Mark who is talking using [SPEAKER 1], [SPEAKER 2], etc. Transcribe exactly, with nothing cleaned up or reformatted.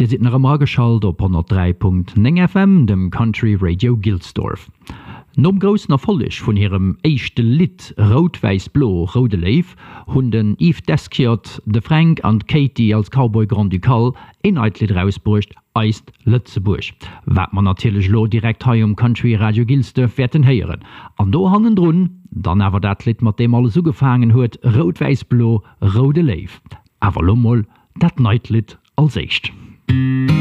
[SPEAKER 1] Dir sit nach am geschalt op hundertdrei Komma neun F M, dem Country Radio Gilsdorf. Nom grossen Erfolleg vun hirem eischchte Lied Rot-Weiß-Blo Rode Leif hunn den Yves Deschiot, de Frank an Katie als Cowboy Grand Ducal inhaltlich rausbrucht eist Lützeburg. Wat man natürlich lo direkt hei um Country Radio Gilsdorf werden heieren. An do hannen drun, dann awer dat Lied mat dem alles so gefangen huet Rot-Weiß-Blo Rode Leif. Awer lommel dat Neitlied als echt.